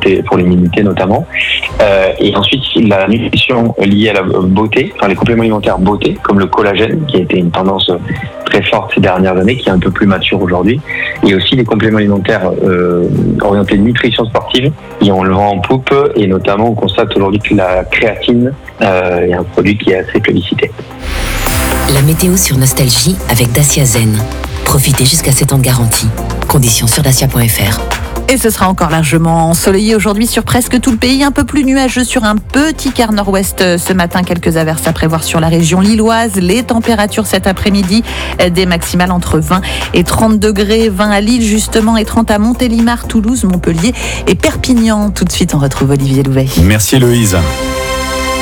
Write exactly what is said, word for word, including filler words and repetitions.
santé, pour l'immunité notamment. Euh, et ensuite, la nutrition liée à la beauté, enfin les compléments alimentaires beauté, comme le collagène, qui a été une tendance très forte ces dernières années, qui est un peu plus mature aujourd'hui, et aussi les compléments alimentaires euh, orientés nutrition sportive, qui ont le vent en poupe, et notamment on constate aujourd'hui que la créatine euh, est un produit qui est assez plébiscité. La météo sur Nostalgie avec Dacia Zen. Profitez jusqu'à sept ans de garantie. Conditions sur dacia point f r. Et ce sera encore largement ensoleillé aujourd'hui sur presque tout le pays, un peu plus nuageux sur un petit quart nord-ouest ce matin, quelques averses à prévoir sur la région lilloise. Les températures cet après-midi, des maximales entre vingt et trente degrés, vingt à Lille justement et trente à Montélimar, Toulouse, Montpellier et Perpignan. Tout de suite, on retrouve Olivier Louvet. Merci Loïse.